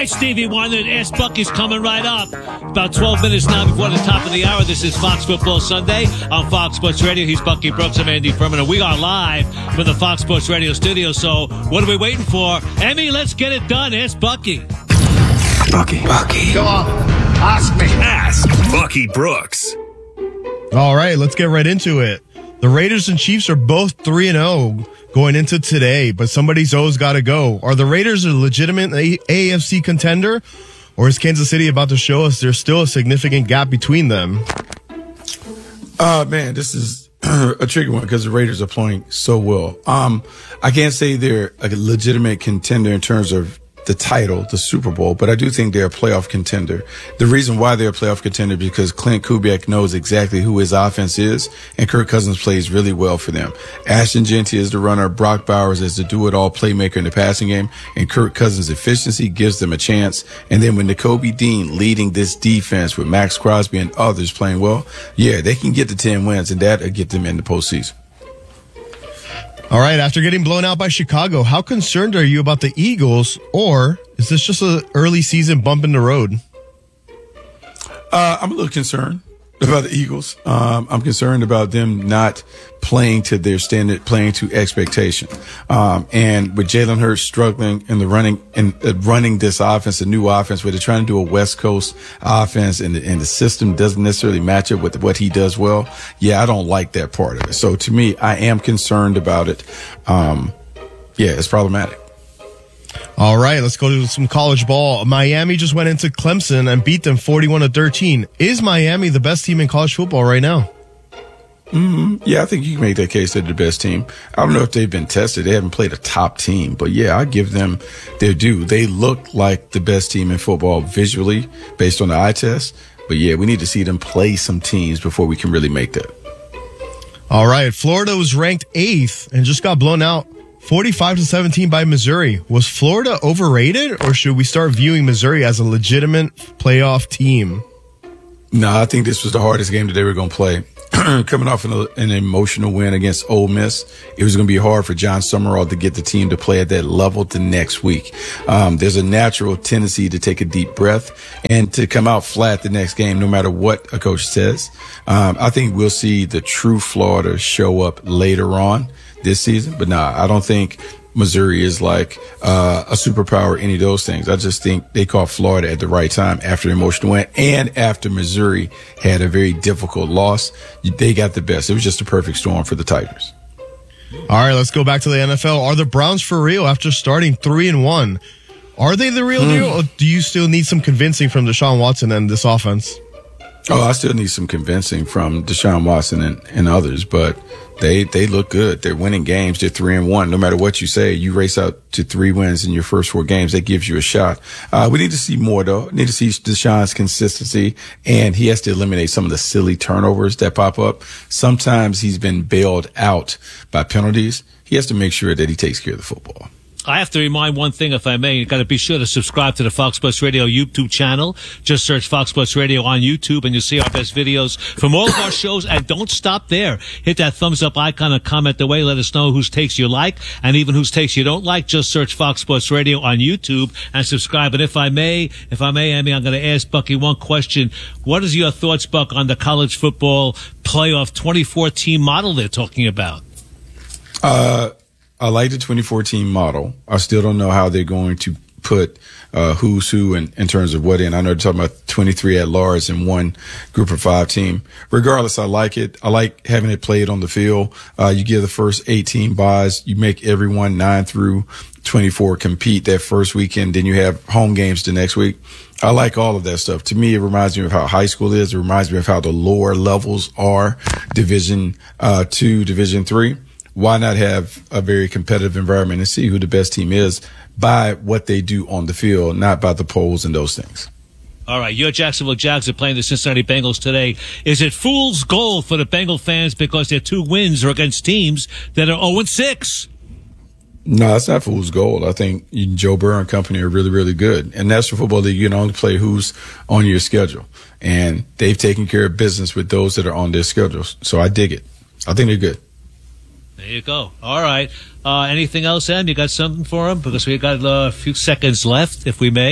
right, Stevie Wonder, Ask Bucky's coming right up. About 12 minutes now before the top of the hour. This is Fox Football Sunday on Fox Sports Radio. He's Bucky Brooks. I'm Andy Furman, and we are live from the Fox Sports Radio studio. So what are we waiting for? Emmy, let's get it done. Ask Bucky. Bucky. Go on. Ask me. Ask Bucky Brooks. All right, let's get right into it. The Raiders and Chiefs are both 3-0 going into today, but somebody's always got to go. Are the Raiders a legitimate AFC contender, or is Kansas City about to show us there's still a significant gap between them? Man, this is a tricky one because the Raiders are playing so well. I can't say they're a legitimate contender in terms of the title, the Super Bowl, but I do think they're a playoff contender. The reason why they're a playoff contender is because Clint Kubiak knows exactly who his offense is, and Kirk Cousins plays really well for them. Ashton Jeanty is the runner, Brock Bowers is the do-it-all playmaker in the passing game, and Kirk Cousins' efficiency gives them a chance. And then when Nakobe Dean leading this defense with Max Crosby and others playing well, yeah, they can get to 10 wins, and that'll get them in the postseason. All right, after getting blown out by Chicago, how concerned are you about the Eagles, or is this just an early season bump in the road? I'm a little concerned about the Eagles. I'm concerned about them not playing to their standard, playing to expectation. And with Jalen Hurts struggling in the running this offense, a new offense where they're trying to do a West Coast offense and the system doesn't necessarily match up with what he does well. Yeah, I don't like that part of it. So to me, I am concerned about it. Yeah, it's problematic. All right, let's go to some college ball. Miami just went into Clemson and beat them 41-13. Is Miami the best team in college football right now? Yeah, I think you can make that case they're the best team. I don't know if they've been tested. They haven't played a top team, but yeah, I give them their due. They look like the best team in football visually based on the eye test. But yeah, we need to see them play some teams before we can really make that. All right, Florida was ranked 8th and just got blown out 45-17 by Missouri. Was Florida overrated, or should we start viewing Missouri as a legitimate playoff team? No, I think this was the hardest game that they were going to play. Coming off an emotional win against Ole Miss, it was going to be hard for John Summerall to get the team to play at that level the next week. There's a natural tendency to take a deep breath and to come out flat the next game, no matter what a coach says. I think we'll see the true Florida show up later on this season, but I don't think Missouri is like a superpower, any of those things. I just think they caught Florida at the right time after the emotional win and after Missouri had a very difficult loss. They got the best. It was just a perfect storm for the Tigers. All right, let's go back to the NFL. Are the Browns for real after starting 3-1? Are they the real deal, or do you still need some convincing from Deshaun Watson and this offense? Oh, I still need some convincing from Deshaun Watson and others, but they look good. They're winning games. They're 3-1. No matter what you say, you race out to 3 wins in your first 4 games. That gives you a shot. We need to see more, though. We need to see Deshaun's consistency, and he has to eliminate some of the silly turnovers that pop up. Sometimes he's been bailed out by penalties. He has to make sure that he takes care of the football. I have to remind one thing, if I may. You've got to be sure to subscribe to the Fox Sports Radio YouTube channel. Just search Fox Sports Radio on YouTube, and you'll see our best videos from all of our shows. And don't stop there. Hit that thumbs up icon and comment away. Let us know whose takes you like and even whose takes you don't like. Just search Fox Sports Radio on YouTube and subscribe. And if I may, Emmy, I'm going to ask Bucky one question. What is your thoughts, Buck, on the college football playoff 24-team model they're talking about? I like the 2014 model. I still don't know how they're going to put who's who in terms of what in. I know they're talking about 23 at large in one group of 5 team. Regardless, I like it. I like having it played on the field. You give the first 18 buys. You make everyone 9 through 24 compete that first weekend. Then you have home games the next week. I like all of that stuff. To me, it reminds me of how high school is. It reminds me of how the lower levels are, Division 2, Division 3. Why not have a very competitive environment and see who the best team is by what they do on the field, not by the polls and those things? All right, your Jacksonville Jags are playing the Cincinnati Bengals today. Is it fool's gold for the Bengal fans because their 2 wins are against teams that are 0-6? No, it's not fool's gold. I think Joe Burrow and company are really, really good. And National Football League, you can only play who's on your schedule. And they've taken care of business with those that are on their schedules. So I dig it. I think they're good. There you go. All right. Anything else, Em? You got something for him? Because we got a few seconds left, if we may.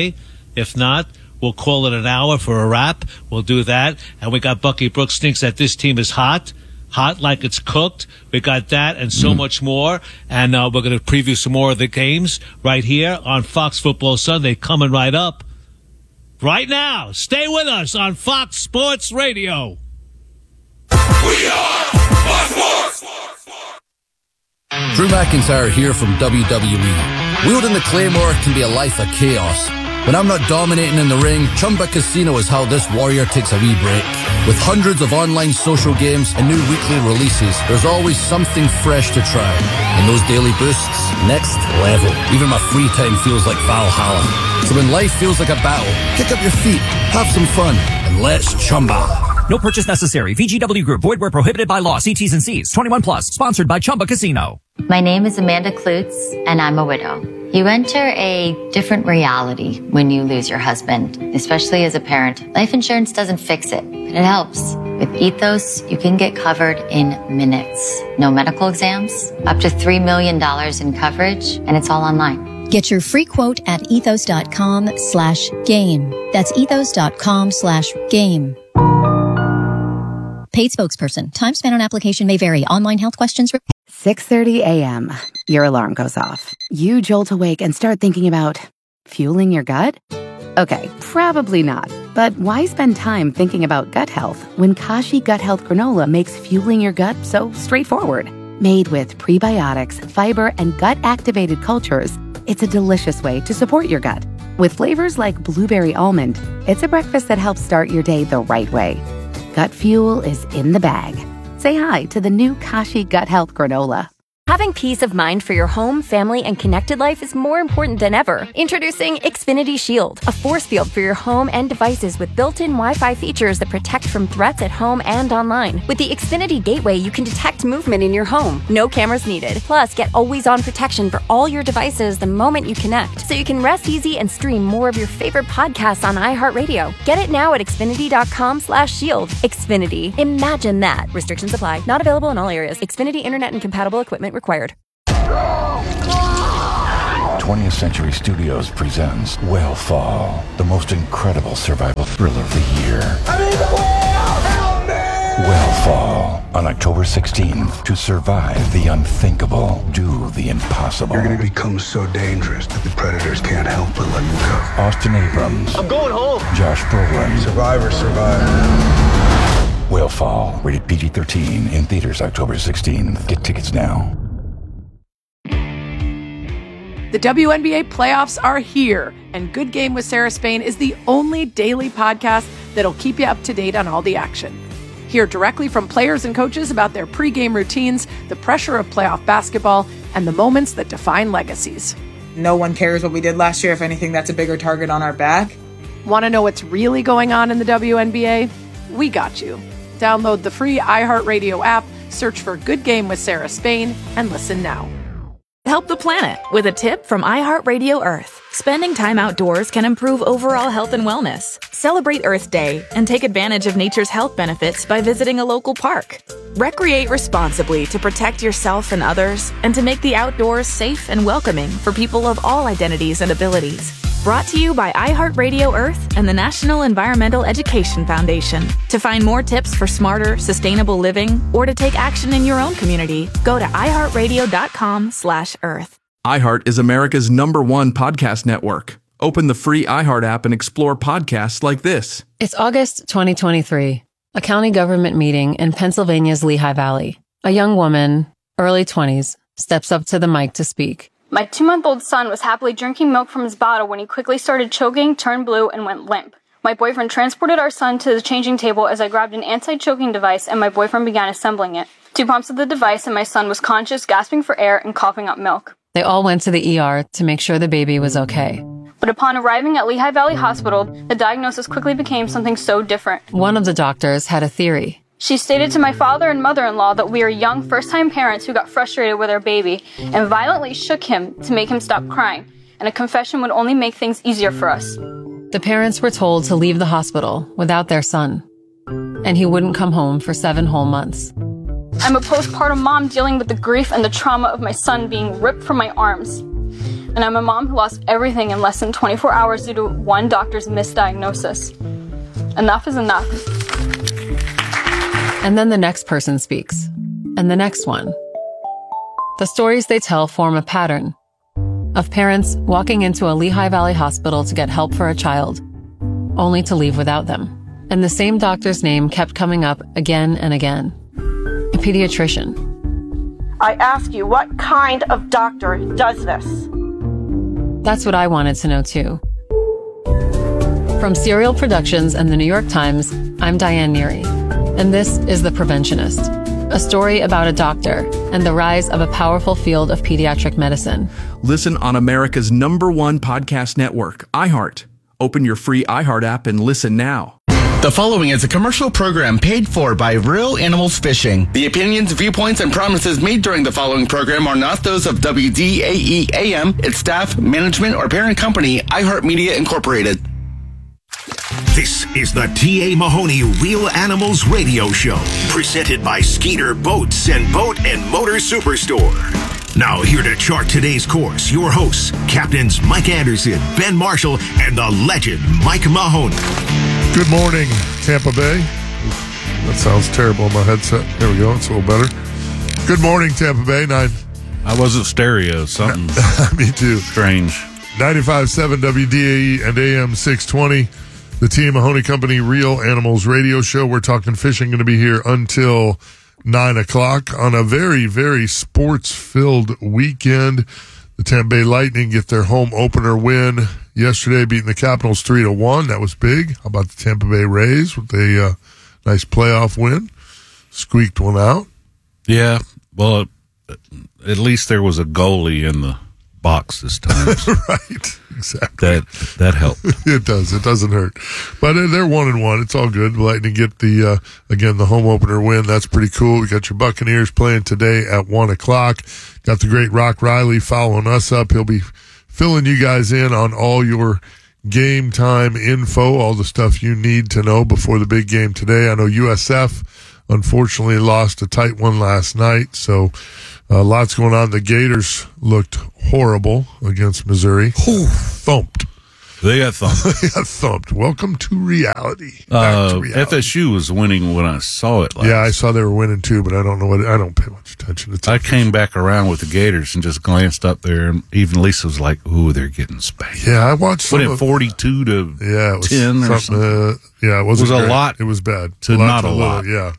If not, we'll call it an hour for a wrap. We'll do that. And we got Bucky Brooks thinks that this team is hot like it's cooked. We got that and so much more. And we're going to preview some more of the games right here on Fox Football Sunday coming right up. Right now, stay with us on Fox Sports Radio. We are Fox Sports! Drew McIntyre here from WWE. Wielding the Claymore can be a life of chaos. When I'm not dominating in the ring, Chumba Casino is how this warrior takes a wee break. With hundreds of online social games and new weekly releases, there's always something fresh to try. And those daily boosts, next level. Even my free time feels like Valhalla. So when life feels like a battle, kick up your feet, have some fun, and let's Chumba. No purchase necessary. VGW Group. Void where prohibited by law. See T's and C's. 21 plus. Sponsored by Chumba Casino. My name is Amanda Klutz, and I'm a widow. You enter a different reality when you lose your husband, especially as a parent. Life insurance doesn't fix it, but it helps. With Ethos, you can get covered in minutes. No medical exams, up to $3 million in coverage, and it's all online. Get your free quote at ethos.com/game. That's ethos.com/game. Paid spokesperson. Time spent on application may vary. Online health questions. 6:30 a.m. Your alarm goes off. You jolt awake and start thinking about fueling your gut? Okay, probably not. But why spend time thinking about gut health when Kashi Gut Health Granola makes fueling your gut so straightforward? Made with prebiotics, fiber, and gut-activated cultures, it's a delicious way to support your gut. With flavors like blueberry almond, it's a breakfast that helps start your day the right way. Gut fuel is in the bag. Say hi to the new Kashi Gut Health Granola. Having peace of mind for your home, family, and connected life is more important than ever. Introducing Xfinity Shield, a force field for your home and devices with built-in Wi-Fi features that protect from threats at home and online. With the Xfinity Gateway, you can detect movement in your home. No cameras needed. Plus, get always-on protection for all your devices the moment you connect, so you can rest easy and stream more of your favorite podcasts on iHeartRadio. Get it now at Xfinity.com/shield. Xfinity. Imagine that. Restrictions apply. Not available in all areas. Xfinity Internet and compatible equipment required. 20th Century Studios presents Whale Fall, the most incredible survival thriller of the year. Whale Fall, on October 16th. To survive the unthinkable, do the impossible. You're going to become so dangerous that the predators can't help but let you go. Austin Abrams. I'm going home. Josh Brolin. Survivor, survivor. Whale Fall, rated PG-13, in theaters October 16th. Get tickets now. The WNBA playoffs are here, and Good Game with Sarah Spain is the only daily podcast that'll keep you up to date on all the action. Hear directly from players and coaches about their pregame routines, the pressure of playoff basketball, and the moments that define legacies. No one cares what we did last year. If anything, that's a bigger target on our back. Want to know what's really going on in the WNBA? We got you. Download the free iHeartRadio app, search for Good Game with Sarah Spain, and listen now. Help the planet with a tip from iHeartRadio Earth. Spending time outdoors can improve overall health and wellness. Celebrate Earth Day and take advantage of nature's health benefits by visiting a local park. Recreate responsibly to protect yourself and others, and to make the outdoors safe and welcoming for people of all identities and abilities. Brought to you by iHeartRadio Earth and the National Environmental Education Foundation. To find more tips for smarter, sustainable living, or to take action in your own community, go to iHeartRadio.com/Earth. iHeart is America's #1 podcast network. Open the free iHeart app and explore podcasts like this. It's August 2023, a county government meeting in Pennsylvania's Lehigh Valley. A young woman, early 20s, steps up to the mic to speak. My 2-month-old son was happily drinking milk from his bottle when he quickly started choking, turned blue, and went limp. My boyfriend transported our son to the changing table as I grabbed an anti-choking device and my boyfriend began assembling it. 2 pumps of the device and my son was conscious, gasping for air, and coughing up milk. They all went to the ER to make sure the baby was okay. But upon arriving at Lehigh Valley Hospital, the diagnosis quickly became something so different. One of the doctors had a theory. She stated to my father and mother-in-law that we are young first-time parents who got frustrated with our baby and violently shook him to make him stop crying, and a confession would only make things easier for us. The parents were told to leave the hospital without their son, and he wouldn't come home for 7 whole months. I'm a postpartum mom dealing with the grief and the trauma of my son being ripped from my arms. And I'm a mom who lost everything in less than 24 hours due to one doctor's misdiagnosis. Enough is enough. And then the next person speaks. And the next one. The stories they tell form a pattern of parents walking into a Lehigh Valley hospital to get help for a child, only to leave without them. And the same doctor's name kept coming up again and again. A pediatrician. I ask you, what kind of doctor does this? That's what I wanted to know too. From Serial Productions and the New York Times, I'm Diane Neary, and this is The Preventionist, a story about a doctor and the rise of a powerful field of pediatric medicine. Listen on America's #1 podcast network, iHeart. Open your free iHeart app and listen now. The following is a commercial program paid for by Real Animals Fishing. The opinions, viewpoints, and promises made during the following program are not those of WDAE-AM, its staff, management, or parent company, iHeartMedia Incorporated. This is the T.A. Mahoney Real Animals Radio Show, presented by Skeeter Boats and Boat and Motor Superstore. Now here to chart today's course, your hosts, Captains Mike Anderson, Ben Marshall, and the legend Mike Mahoney. Good morning, Tampa Bay. That sounds terrible on my headset. There we go. It's a little better. Good morning, Tampa Bay. I wasn't stereo. Something. Me too. Strange. 95.7 WDAE and AM 620. The T.A. Mahoney Company Real Animals Radio Show. We're talking fishing. Going to be here until 9 o'clock on a very, very sports-filled weekend. The Tampa Bay Lightning get their home opener win yesterday, beating the Capitals 3-1. That was big. How about the Tampa Bay Rays with a nice playoff win? Squeaked one out. Yeah, well, at least there was a goalie in the box this time. Right, exactly. That helped. It does. It doesn't hurt. But they're 1-1. It's all good. The Lightning get the home opener win. That's pretty cool. We got your Buccaneers playing today at 1 o'clock. Got the great Rock Riley following us up. He'll be filling you guys in on all your game time info, all the stuff you need to know before the big game today. I know USF unfortunately lost a tight one last night, so lots going on. The Gators looked horrible against Missouri. Thumped. They got thumped. They got thumped. Welcome to reality. Back to reality. FSU was winning when I saw it last. Yeah, I saw they were winning too, but I don't know I don't pay much attention to I came back around with the Gators and just glanced up there, and even Lisa was like, "Ooh, they're getting spanked." Yeah, I watched some of 42 to 10 or something. Yeah, it was a lot. It was bad. Not a lot. Yeah,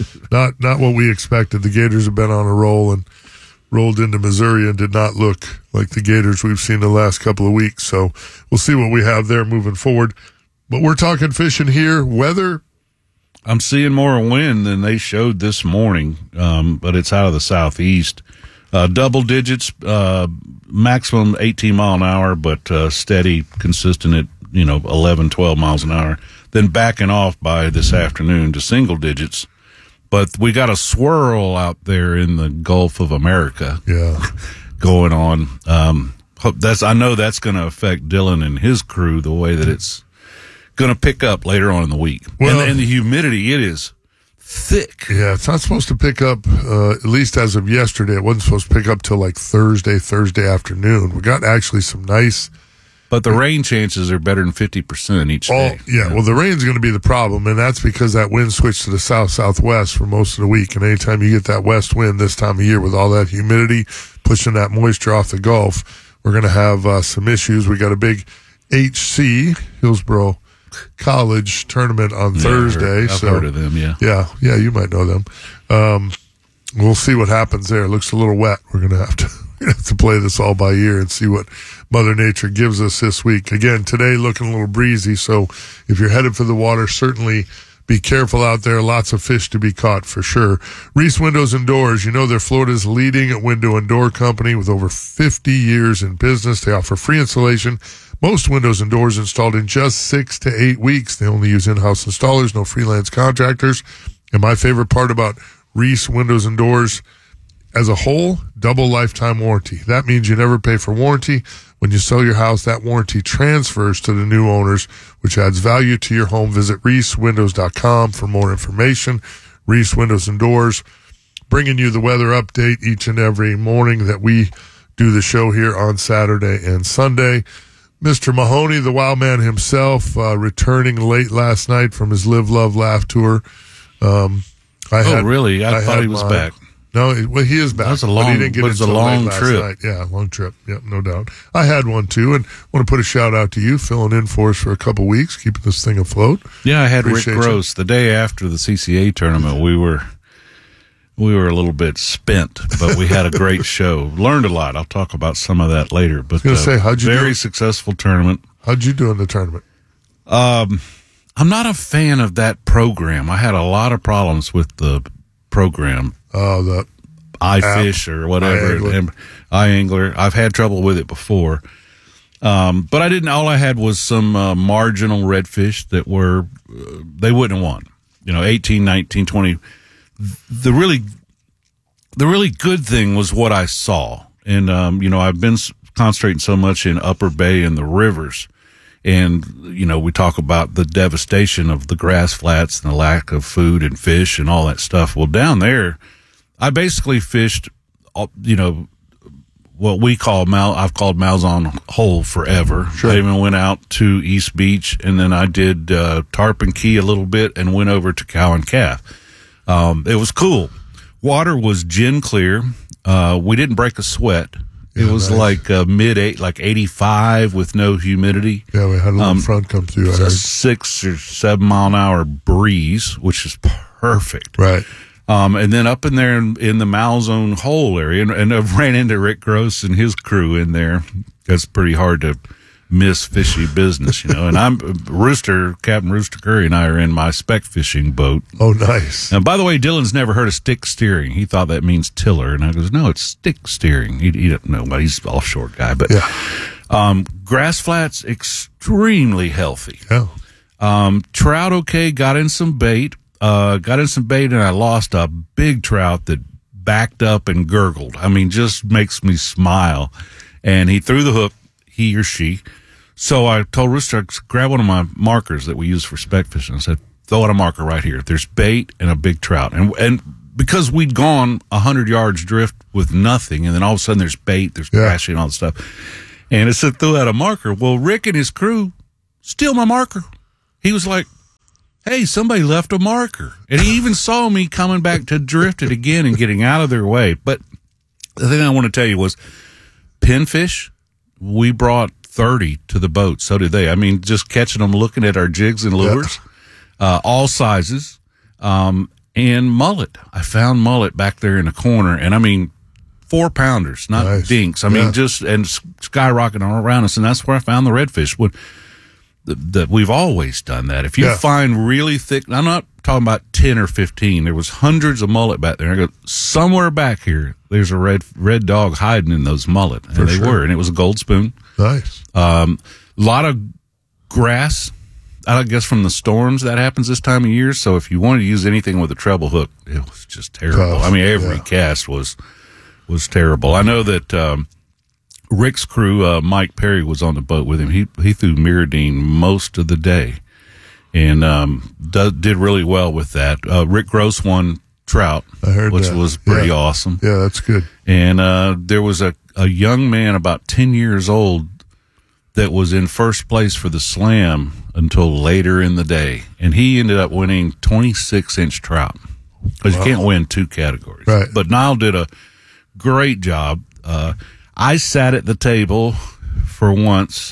not what we expected. The Gators have been on a roll and rolled into Missouri and did not look like the Gators we've seen the last couple of weeks. So we'll see what we have there moving forward. But we're talking fishing here. Weather. I'm seeing more wind than they showed this morning, but it's out of the southeast. Double digits, maximum 18 mile an hour, but steady, consistent at 11, 12 miles an hour. Then backing off by this afternoon to single digits. But we got a swirl out there in the Gulf of America going on. I know that's going to affect Dylan and his crew the way that it's going to pick up later on in the week. Well, and the humidity, it is thick. Yeah, it's not supposed to pick up, at least as of yesterday. It wasn't supposed to pick up till like Thursday afternoon. We got actually some nice... But the rain chances are better than 50% each day. Yeah, well, the rain's going to be the problem, and that's because that wind switched to the south-southwest for most of the week. And anytime you get that west wind this time of year with all that humidity pushing that moisture off the Gulf, we're going to have some issues. We got a big HC, Hillsborough College tournament on Thursday. I've heard of them, yeah. Yeah, you might know them. We'll see what happens there. It looks a little wet. We're going to have to play this all by ear and see what Mother Nature gives us this week. Again, today looking a little breezy, so if you're headed for the water, certainly be careful out there. Lots of fish to be caught for sure. Reese Windows and Doors, they're Florida's leading window and door company with over 50 years in business. They offer free installation. Most windows and doors installed in just 6 to 8 weeks. They only use in-house installers, no freelance contractors. And my favorite part about Reese Windows and Doors as a whole, double lifetime warranty. That means you never pay for warranty. When you sell your house, that warranty transfers to the new owners, which adds value to your home. Visit ReeseWindows.com for more information. Reese Windows and Doors, bringing you the weather update each and every morning that we do the show here on Saturday and Sunday. Mr. Mahoney, the Wild Man himself, returning late last night from his Live, Love, Laugh tour. Really? I thought he was back. No, well, he is back. That's a long, he didn't get but it's a long trip. Yeah, long trip. Yep, no doubt. I had one too, and want to put a shout out to you, filling in for us for a couple weeks, keeping this thing afloat. Yeah, I had Appreciate Rick Gross the day after the CCA tournament. We were a little bit spent, but we had a great show. Learned a lot. I'll talk about some of that later. But I was going to say, how'd you do? Very successful tournament. How'd you do in the tournament? I'm not a fan of that program. I had a lot of problems with the program. Oh, the iFish or whatever, iAngler. I've had trouble with it before. But I didn't, all I had was some marginal redfish that were, they wouldn't have won. 18, 19, 20. The really good thing was what I saw. And, I've been concentrating so much in Upper Bay and the rivers. And, we talk about the devastation of the grass flats and the lack of food and fish and all that stuff. Well, down there, I basically fished, what we call I've called Malzahn Hole forever. Sure. I even went out to East Beach, and then I did Tarpon Key a little bit and went over to Cow and Calf. It was cool. Water was gin clear. We didn't break a sweat. It was nice. Like mid-8, like 85 with no humidity. Yeah, we had a little front come through. A 6 or 7 mile an hour breeze, which is perfect. Right. And then up in there in the Malzahn Hole area, and I've ran into Rick Gross and his crew in there. That's pretty hard to miss fishy business, And Captain Rooster Curry and I are in my spec fishing boat. Oh, nice. And by the way, Dylan's never heard of stick steering. He thought that means tiller. And I goes, no, it's stick steering. He didn't know, but he's an offshore guy. But grass flats, extremely healthy. Yeah. Trout, okay, got in some bait, and I lost a big trout that backed up and gurgled. I mean, just makes me smile. And he threw the hook, he or she. So I told Rooster, grab one of my markers that we use for speck fishing. I said, throw out a marker right here. There's bait and a big trout. And because we'd gone 100 yards drift with nothing, and then all of a sudden there's bait, there's crashing and all this stuff. And it said, throw out a marker. Well, Rick and his crew steal my marker. He was like, hey, somebody left a marker. And he even saw me coming back to drift it again and getting out of their way. But the thing I want to tell you was pinfish, we brought 30 to the boat. So did they. I mean, just catching them, looking at our jigs and lures, all sizes, and mullet. I found mullet back there in the corner, and I mean, 4-pounders, not dinks. I mean, just, and skyrocketing all around us. And that's where I found the redfish. That we've always done that. If you find really thick, I'm not talking about 10 or 15. There was hundreds of mullet back there. I go, somewhere back here, there's a red dog hiding in those mullet. And they were, and it was a gold spoon. Nice. A lot of grass, I guess from the storms that happens this time of year. So if you wanted to use anything with a treble hook, it was just terrible. I mean, every cast was terrible. I know that, Rick's crew, Mike Perry was on the boat with him. He threw Miradine most of the day, and did really well with that. Rick Gross won trout, which was pretty awesome. Yeah, that's good. And there was a young man about 10 years old that was in first place for the slam until later in the day, and he ended up winning 26-inch trout because you can't win 2 categories. Right. But Niall did a great job. I sat at the table for once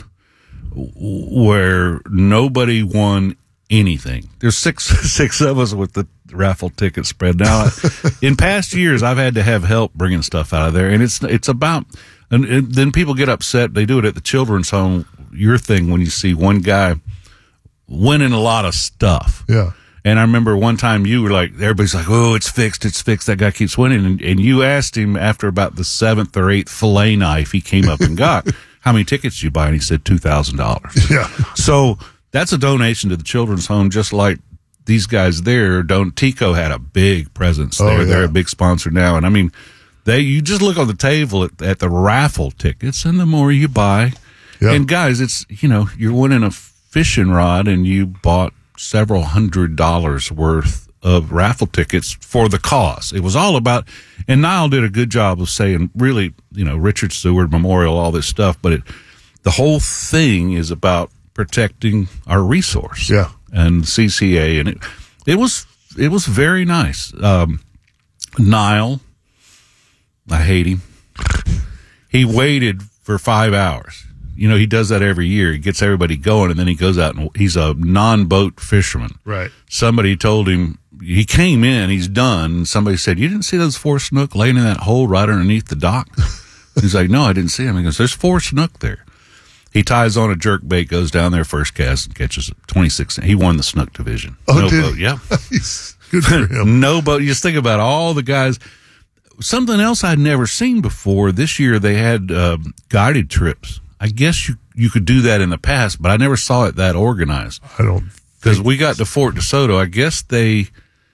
where nobody won anything. There's six of us with the raffle ticket spread. Now, in past years, I've had to have help bringing stuff out of there, and it's about. And then people get upset. They do it at the children's home. Your thing when you see one guy winning a lot of stuff. Yeah. And I remember one time you were like, everybody's like, oh, it's fixed. That guy keeps winning. And you asked him after about the 7th or 8th fillet knife he came up and got, how many tickets did you buy? And he said $2,000. Yeah. So that's a donation to the children's home, just like these guys there. Tico had a big presence there. Yeah. They're a big sponsor now. And I mean, you just look on the table at the raffle tickets, and the more you buy, and guys, it's, you're winning a fishing rod and you bought several $100s worth of raffle tickets for the cause. It was all about, and Niall did a good job of saying, really, Richard Seward Memorial, all this stuff, but the whole thing is about protecting our resource. Yeah. And CCA, and it was very nice. Niall, I hate him. He waited for 5 hours. He does that every year. He gets everybody going, and then he goes out and he's a non-boat fisherman. Right. Somebody told him, he came in, he's done, and somebody said, "You didn't see those 4 snook laying in that hole right underneath the dock?" He's like, "No, I didn't see them." He goes, "There's 4 snook there." He ties on a jerk bait, goes down there first cast, and catches 26. He won the snook division. Oh, no did boat. he? Yeah. Good for him. No boat. You just think about all the guys. Something else I'd never seen before. This year they had guided trips. I guess you could do that in the past, but I never saw it that organized. I don't. Because we got to Fort DeSoto. I guess they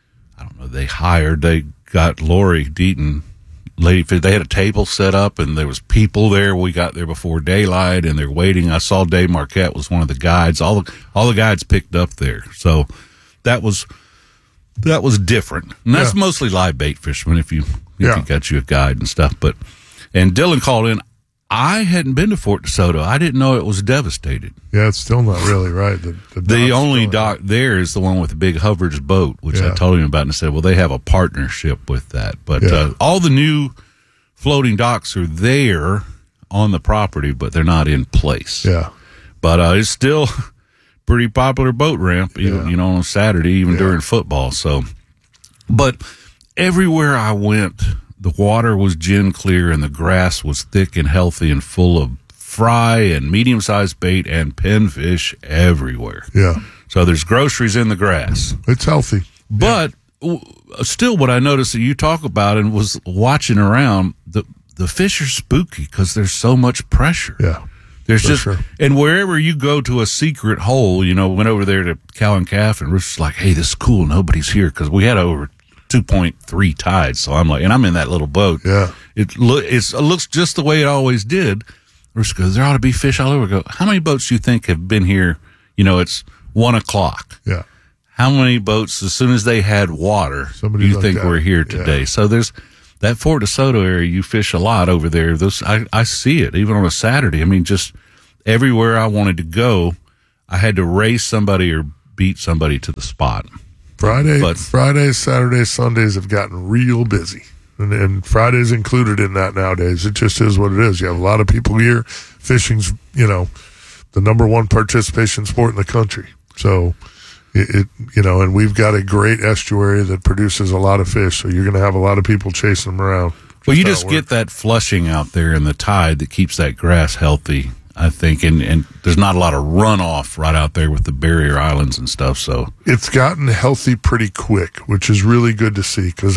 got Lori Deaton, Ladyfish. They had a table set up and there was people there. We got there before daylight and they're waiting. I saw Dave Marquette was one of the guides. All the guides picked up there. So that was different. And that's mostly live bait fishermen if you got you a guide and stuff. And Dylan called in. I hadn't been to Fort DeSoto. I didn't know it was devastated. Yeah, it's still not really right. The only dock there is the one with the big Hubbard's boat, which I told him about, and I said, well, they have a partnership with that. But all the new floating docks are there on the property, but they're not in place. Yeah. But it's still pretty popular boat ramp, even, on Saturday, even during football. So, but everywhere I went, the water was gin clear and the grass was thick and healthy and full of fry and medium-sized bait and pinfish everywhere. Yeah. So there's groceries in the grass. It's healthy. But still what I noticed that you talk about and was watching around, the fish are spooky because there's so much pressure. Yeah. There's and wherever you go to a secret hole, went over there to Cow and Calf and Rich was like, hey, this is cool. Nobody's here because we had over 2.3 tides. So I'm like, and I'm in that little boat. Yeah. It looks just the way it always did. Bruce goes, there ought to be fish all over. I go, how many boats do you think have been here? It's 1:00. Yeah. How many boats, as soon as they had water, do you think were here today? Yeah. So there's that Fort DeSoto area. You fish a lot over there. I see it even on a Saturday. I mean, just everywhere I wanted to go, I had to race somebody or beat somebody to the spot. Fridays, Saturdays, Sundays have gotten real busy. And Friday's included in that nowadays. It just is what it is. You have a lot of people here. Fishing's, the number one participation sport in the country. So, and we've got a great estuary that produces a lot of fish. So you're going to have a lot of people chasing them around. Well, you just get that flushing out there in the tide that keeps that grass healthy, I think, and there's not a lot of runoff right out there with the barrier islands and stuff. So it's gotten healthy pretty quick, which is really good to see. Because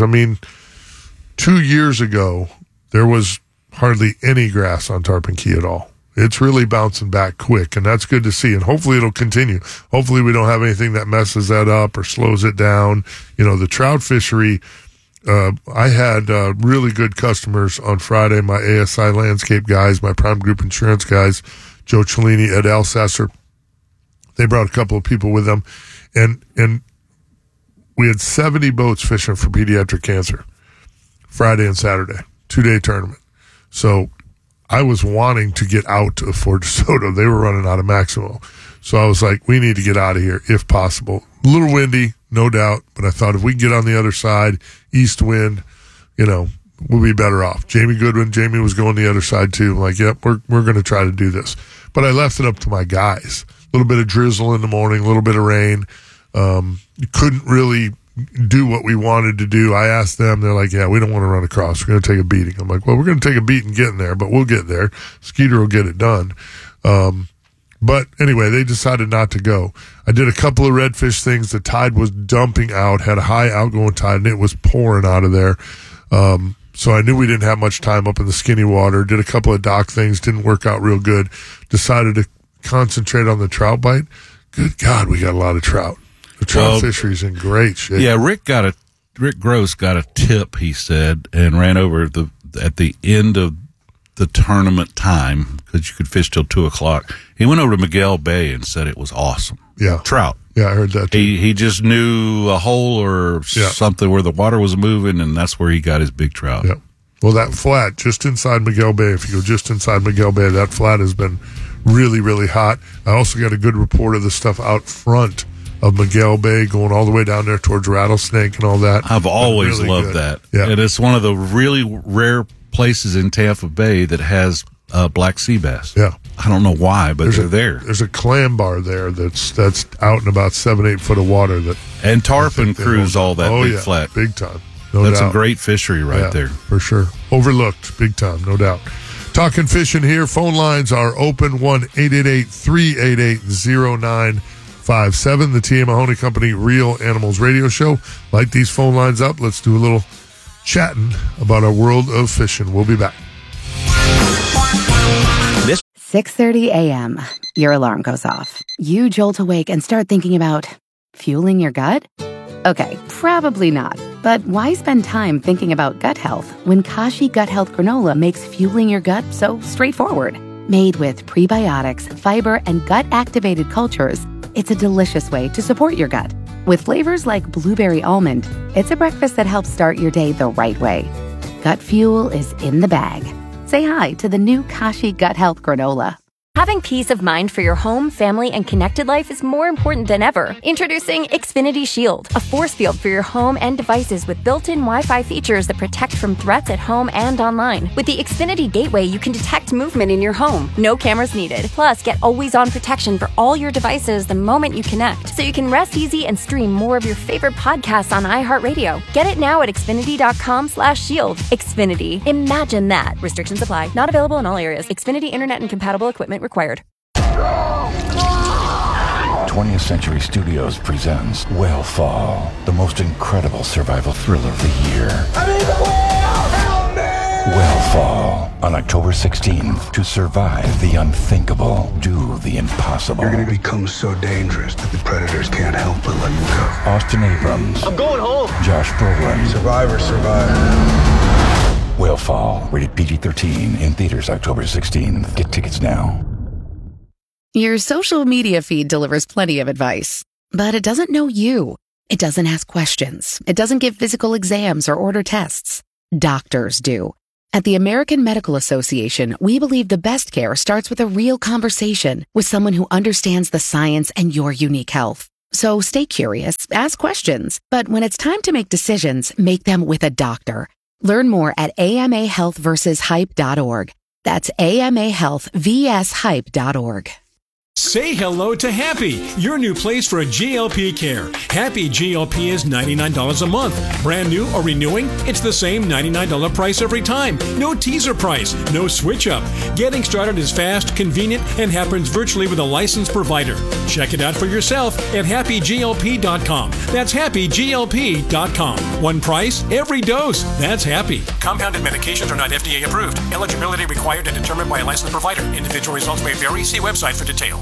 2 years ago there was hardly any grass on Tarpon Key at all. It's really bouncing back quick, and that's good to see. And hopefully it'll continue. Hopefully we don't have anything that messes that up or slows it down. The trout fishery. I had really good customers on Friday, my ASI landscape guys, my Prime Group insurance guys, Joe Cellini, Ed Alsasser. They brought a couple of people with them, and we had 70 boats fishing for pediatric cancer Friday and Saturday, 2-day tournament. So I was wanting to get out of Fort DeSoto. They were running out of Maximo. So I was like, we need to get out of here if possible. A little windy, no doubt, but I thought if we can get on the other side, east wind, we'll be better off. Jamie was going the other side too. I'm like, yep, we're going to try to do this. But I left it up to my guys. A little bit of drizzle in the morning, a little bit of rain. Couldn't really do what we wanted to do. I asked them, they're like, yeah, we don't want to run across. We're going to take a beating. I'm like, well, we're going to take a beating getting there, but we'll get there. Skeeter will get it done. But anyway, they decided not to go. I did a couple of redfish things. The tide was dumping out, had a high outgoing tide, and it was pouring out of there. So I knew we didn't have much time up in the skinny water. Did a couple of dock things, didn't work out real good. Decided to concentrate on the trout bite. Good God, we got a lot of trout. The trout fishery's in great shape. Yeah, Rick Gross got a tip, he said, and ran over at the end of the tournament time, because you could fish till 2:00. He went over to Miguel Bay and said it was awesome. Yeah. Trout. Yeah, I heard that too. He just knew a hole or something where the water was moving, and that's where he got his big trout. Yeah. Well, that flat just inside Miguel Bay, if you go just inside Miguel Bay, that flat has been really, really hot. I also got a good report of the stuff out front of Miguel Bay going all the way down there towards Rattlesnake and all that. I've always really loved good. that. Yeah. And it's one of the really rare places in Tampa Bay that has black sea bass. Yeah. I don't know why, but they're there. There's a clam bar there that's out in about 7-8 foot of water. And tarpon cruise all that big yeah, flat. Big time. No That's doubt. a great fishery right there. For sure. Overlooked, big time, no doubt. Talking fishing here. Phone lines are open, 1-888-388-0957. The T.A. Mahoney Company Real Animals Radio Show. Light these phone lines up. Let's do a little chatting about our world of fishing. We'll be back. 6:30 a.m. Your alarm goes off. You jolt awake and start thinking about fueling your gut? Okay, probably not. But why spend time thinking about gut health when Kashi Gut Health Granola makes fueling your gut so straightforward? Made with prebiotics, fiber, and gut-activated cultures, it's a delicious way to support your gut. With flavors like blueberry almond, it's a breakfast that helps start your day the right way. Gut fuel is in the bag. Say hi to the new Kashi Gut Health Granola. Having peace of mind for your home, family, and connected life is more important than ever. Introducing Xfinity Shield, a force field for your home and devices with built-in Wi-Fi features that protect from threats at home and online. With the Xfinity Gateway, you can detect movement in your home. No cameras needed. Plus, get always-on protection for all your devices the moment you connect, so you can rest easy and stream more of your favorite podcasts on iHeartRadio. Get it now at Xfinity.com/shield. Xfinity. Imagine that. Restrictions apply. Not available in all areas. Xfinity Internet and compatible equipment required. 20th Century Studios presents Whale Fall, the most incredible survival thriller of the year. Whale Fall, on October 16th. To survive the unthinkable, do the impossible. You're going to become so dangerous that the predators can't help but let you go. Austin Abrams. I'm going home. Josh Brolin. Survivor. Whale Fall, rated PG-13, in theaters October 16th. Get tickets now. Your social media feed delivers plenty of advice, but it doesn't know you. It doesn't ask questions. It doesn't give physical exams or order tests. Doctors do. At the American Medical Association, we believe the best care starts with a real conversation with someone who understands the science and your unique health. So stay curious, ask questions, but when it's time to make decisions, make them with a doctor. Learn more at amahealthversushype.org. That's amahealthvshype.org. Say hello to Happy, your new place for a GLP care. Happy GLP is $99 a month. Brand new or renewing, it's the same $99 price every time. No teaser price, no switch up. Getting started is fast, convenient, and happens virtually with a licensed provider. Check it out for yourself at happyglp.com. That's happyglp.com. One price, every dose. That's Happy. Compounded medications are not FDA approved. Eligibility required and determined by a licensed provider. Individual results may vary. See website for details.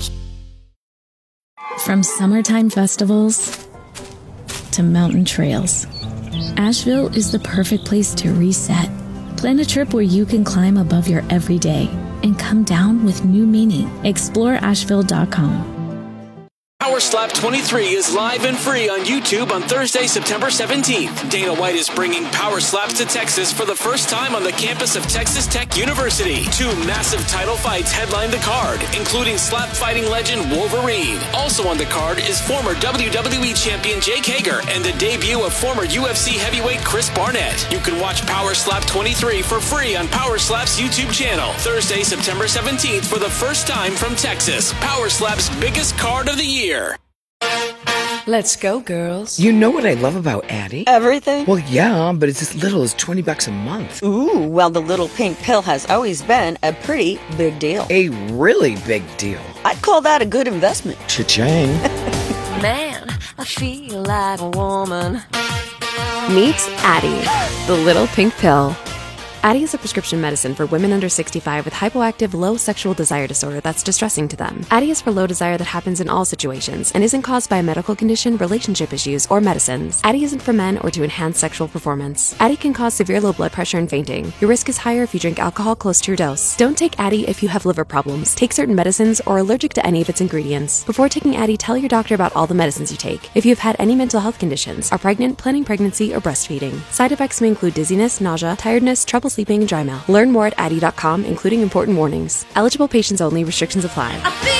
From summertime festivals to mountain trails, Asheville is the perfect place to reset. Plan a trip where you can climb above your everyday and come down with new meaning. Explore Asheville.com. Power Slap 23 is live and free on YouTube on Thursday, September 17th. Dana White is bringing Power Slaps to Texas for the first time on the campus of Texas Tech University. 2 massive title fights headline the card, including slap fighting legend Wolverine. Also on the card is former WWE champion Jake Hager and the debut of former UFC heavyweight Chris Barnett. You can watch Power Slap 23 for free on Power Slap's YouTube channel. Thursday, September 17th for the first time from Texas. Power Slap's biggest card of the year. Let's go, girls. You know what I love about Addie? Everything? Well, yeah, but it's as little as $20 a month. Ooh, well, the little pink pill has always been a pretty big deal. A really big deal. I'd call that a good investment. Cha-ching. Man, I feel like a woman. Meet Addie, the little pink pill. Addyi is a prescription medicine for women under 65 with hypoactive low sexual desire disorder that's distressing to them. Addyi is for low desire that happens in all situations and isn't caused by a medical condition, relationship issues, or medicines. Addyi isn't for men or to enhance sexual performance. Addyi can cause severe low blood pressure and fainting. Your risk is higher if you drink alcohol close to your dose. Don't take Addyi if you have liver problems, take certain medicines, or are allergic to any of its ingredients. Before taking Addyi, tell your doctor about all the medicines you take. If you've had any mental health conditions, are pregnant, planning pregnancy, or breastfeeding. Side effects may include dizziness, nausea, tiredness, trouble sleeping, and dry mouth. Learn more at Addyi.com, including important warnings. Eligible patients only. Restrictions apply.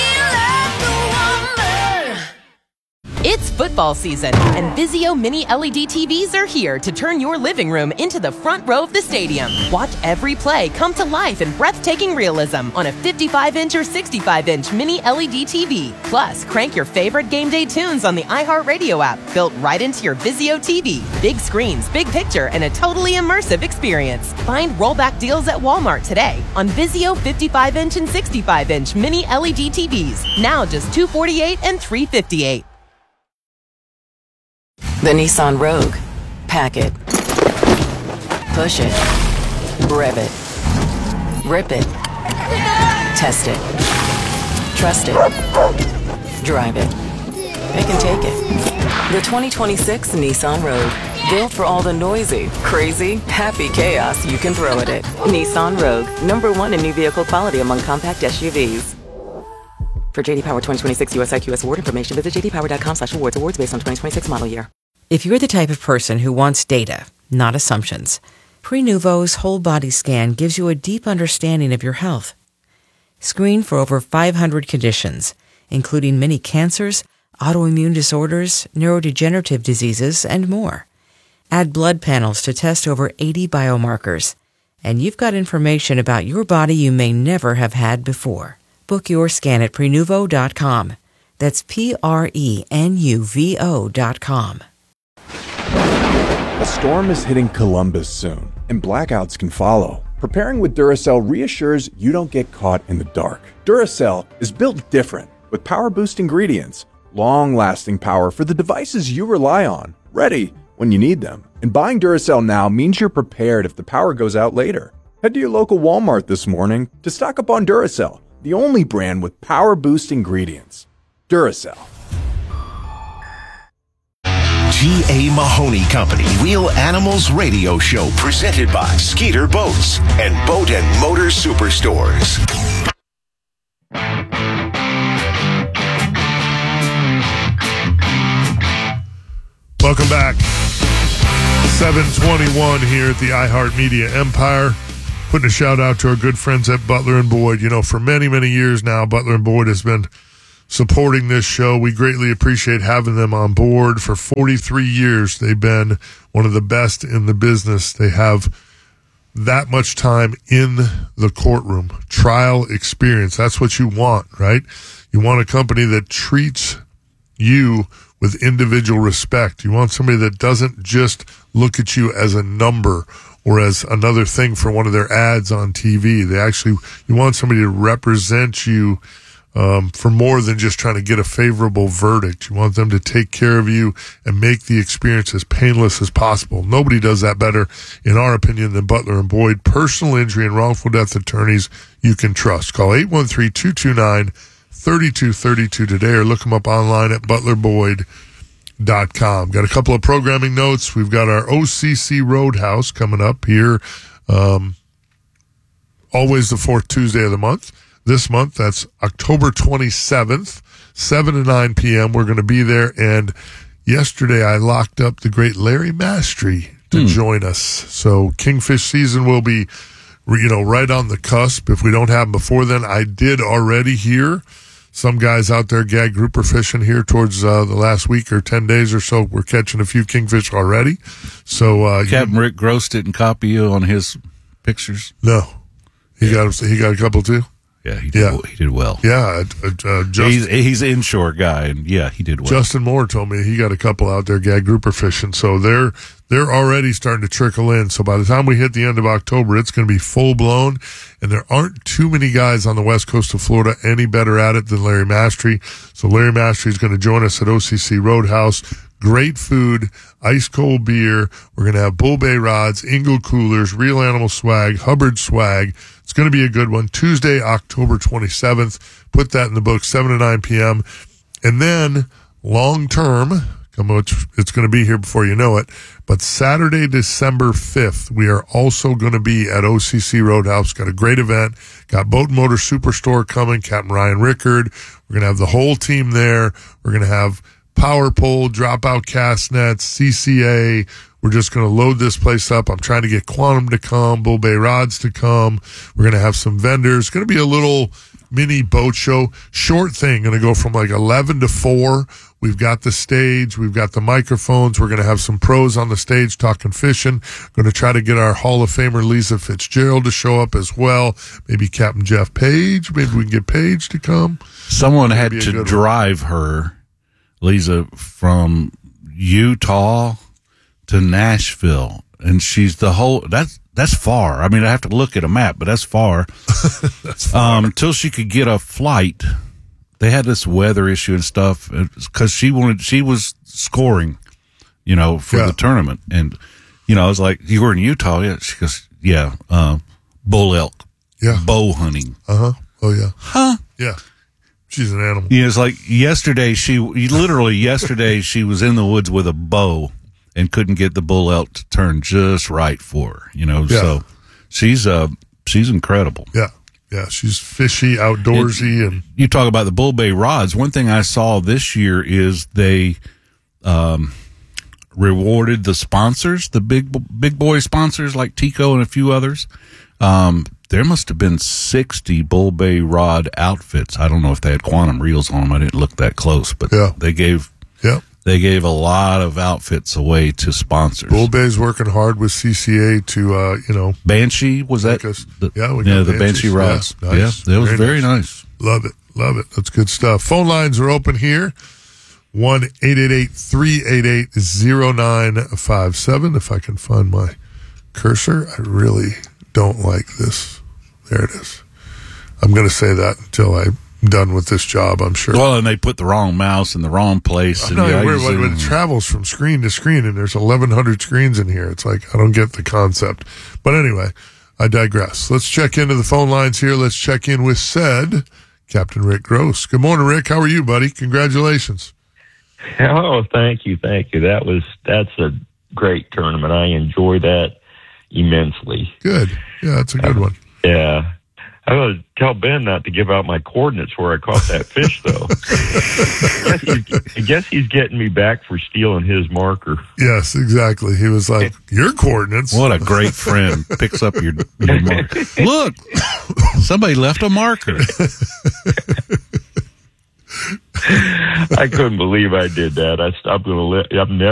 It's football season, and Vizio Mini LED TVs are here to turn your living room into the front row of the stadium. Watch every play come to life in breathtaking realism on a 55-inch or 65-inch Mini LED TV. Plus, crank your favorite game day tunes on the iHeartRadio app, built right into your Vizio TV. Big screens, big picture, and a totally immersive experience. Find rollback deals at Walmart today on Vizio 55-inch and 65-inch Mini LED TVs. Now just $248 and $358. The Nissan Rogue. Pack it. Push it. Rev it. Rip it. Test it. Trust it. Drive it. It can take it. The 2026 Nissan Rogue. Built for all the noisy, crazy, happy chaos you can throw at it. Nissan Rogue. #1 in new vehicle quality among compact SUVs. For JD Power 2026 US IQS award information, visit jdpower.com/awards. Awards based on 2026 model year. If you're the type of person who wants data, not assumptions, Prenuvo's whole body scan gives you a deep understanding of your health. Screen for over 500 conditions, including many cancers, autoimmune disorders, neurodegenerative diseases, and more. Add blood panels to test over 80 biomarkers, and you've got information about your body you may never have had before. Book your scan at Prenuvo.com. That's Prenuvo.com. A storm is hitting Columbus soon, and blackouts can follow. Preparing with Duracell reassures you don't get caught in the dark. Duracell is built different, with power-boost ingredients, long-lasting power for the devices you rely on, ready when you need them. And buying Duracell now means you're prepared if the power goes out later. Head to your local Walmart this morning to stock up on Duracell, the only brand with power-boost ingredients. Duracell. T.A. Mahoney Company Real Animals Radio Show, presented by Skeeter Boats and Boat and Motor Superstores. Welcome back. 721 here at the iHeartMedia Empire. Putting a shout out to our good friends at Butler & Boyd. You know, for many, many years now, Butler & Boyd has been supporting this show. We greatly appreciate having them on board. For 43 years, they've been one of the best in the business. They have that much time in the courtroom, trial experience. That's what you want, right? You want a company that treats you with individual respect. You want somebody that doesn't just look at you as a number or as another thing for one of their ads on TV. You want somebody to represent you for more than just trying to get a favorable verdict. You want them to take care of you and make the experience as painless as possible. Nobody does that better, in our opinion, than Butler & Boyd. Personal injury and wrongful death attorneys you can trust. Call 813-229-3232 today or look them up online at butlerboyd.com. Got a couple of programming notes. We've got our OCC Roadhouse coming up here, always the fourth Tuesday of the month. This month, that's October 27th, 7 to 9 p.m. We're going to be there. And yesterday, I locked up the great Larry Mastry to join us. So Kingfish season will be, right on the cusp. If we don't have them before then, I did already hear some guys out there gag grouper fishing here towards the last week or 10 days or so. We're catching a few kingfish already. So Captain Rick Gross didn't copy you on his pictures? No. He got a couple too? Yeah, he did well. Yeah, he's an inshore guy, and yeah, he did well. Justin Moore told me he got a couple out there gag grouper fishing, so they're already starting to trickle in. So by the time we hit the end of October, it's going to be full blown, and there aren't too many guys on the west coast of Florida any better at it than Larry Mastry. So Larry Mastry is going to join us at OCC Roadhouse. great food, ice cold beer. We're going to have Bull Bay rods, Engel coolers, Real Animal swag, Hubbard swag. It's going to be a good one. Tuesday, October 27th. Put that in the book, 7 to 9 p.m. And then long term, it's going to be here before you know it, but Saturday, December 5th, we are also going to be at OCC Roadhouse. Got a great event. Got Boat and Motor Superstore coming, Captain Ryan Rickard. We're going to have the whole team there. We're going to have Power Pole, Dropout Cast Nets, CCA. We're just going to load this place up. I'm trying to get Quantum to come, Bull Bay Rods to come. We're going to have some vendors. It's going to be a little mini boat show. Short thing, going to go from like 11 to 4. We've got the stage. We've got the microphones. We're going to have some pros on the stage talking fishing. Going to try to get our Hall of Famer Lisa Fitzgerald to show up as well. Maybe Captain Jeff Page. Maybe we can get Page to come. Someone had to drive her, Lisa, from Utah to Nashville. And she's that's far. I mean, I have to look at a map, but that's far. That's far. Until she could get a flight. They had this weather issue and stuff because she was scoring, for the tournament. And, I was like, you were in Utah? Yeah. She goes, yeah, bull elk. Yeah. Bow hunting. Uh-huh. Oh, yeah. Huh? Yeah. She's an animal. Yeah, it's like yesterday she was in the woods with a bow and couldn't get the bull elk to turn just right for her, Yeah. So she's incredible. Yeah. Yeah, she's fishy, outdoorsy, and you talk about the Bull Bay rods. One thing I saw this year is they rewarded the sponsors, the big boy sponsors like Tico and a few others. There must have been 60 Bull Bay rod outfits. I don't know if they had quantum reels on them. I didn't look that close, but they gave a lot of outfits away to sponsors. Bull Bay's working hard with CCA to, Banshee, was that? We got the Banshee rods. Yeah, nice. Yeah, that was very nice. Love it. That's good stuff. Phone lines are open here. 1-888-388-0957. If I can find my cursor, I really don't like this. There it is. I'm going to say that until I'm done with this job, I'm sure. Well, and they put the wrong mouse in the wrong place. I know, when it travels from screen to screen, and there's 1,100 screens in here, it's like, I don't get the concept. But anyway, I digress. Let's check into the phone lines here. Let's check in with Captain Rick Gross. Good morning, Rick. How are you, buddy? Congratulations. Oh, thank you. That's a great tournament. I enjoy that immensely. Good. Yeah, that's a good one. Yeah. I'm going to tell Ben not to give out my coordinates where I caught that fish, though. I guess he's getting me back for stealing his marker. Yes, exactly. He was like, your coordinates? What a great friend. Picks up your marker. Look, somebody left a marker. I couldn't believe I did that. I'm never